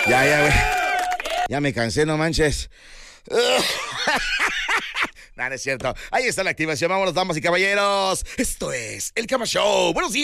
Ya, güey. Ya me cansé, no manches. No, no es cierto. Ahí está la activación. Vámonos, damas y caballeros. Esto es El Cama Show. Buenos días.